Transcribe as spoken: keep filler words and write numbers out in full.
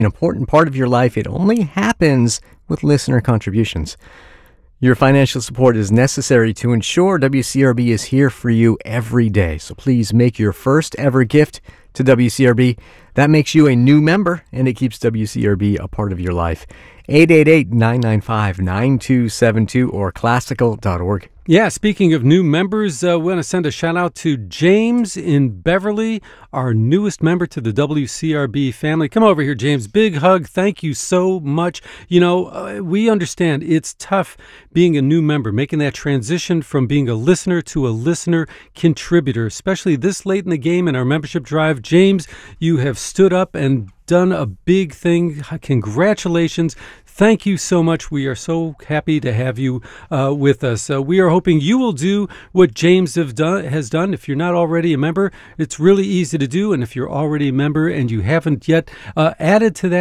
an important part of your life. It only happens with listener contributions. Your financial support is necessary to ensure W C R B is here for you every day. So please make your first ever gift to W C R B. That makes you a new member, and it keeps W C R B a part of your life. eight eight eight, nine nine five, nine two seven two or classical dot org. Yeah, speaking of new members, uh, we want to send a shout out to James in Beverly, our newest member to the W C R B family. Come over here, James. Big hug. Thank you so much. You know, uh, we understand it's tough being a new member, making that transition from being a listener to a listener contributor, especially this late in the game in our membership drive. James, you have stood up and done a big thing. Congratulations. Thank you so much. We are so happy to have you uh, with us. Uh, we are hoping you will do what James have done, has done. If you're not already a member, it's really easy to do. And if you're already a member and you haven't yet uh, added to that,